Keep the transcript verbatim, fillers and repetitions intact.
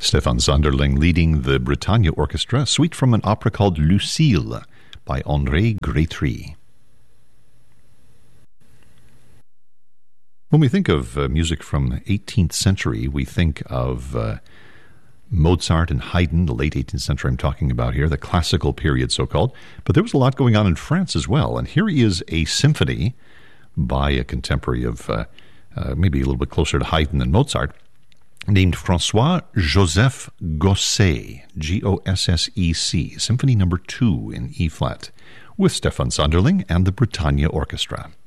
Stefan Sonderling leading the Britannia Orchestra, suite from an opera called Lucille by André Grétry. When we think of uh, music from eighteenth century, we think of uh, Mozart and Haydn, the late eighteenth century I'm talking about here, the classical period so-called. But there was a lot going on in France as well. And here is a symphony by a contemporary of uh, uh, maybe a little bit closer to Haydn than Mozart, named François-Joseph Gossec, G O S S E C, Symphony Number two in E-flat, with Stefan Sonderling and the Britannia Orchestra.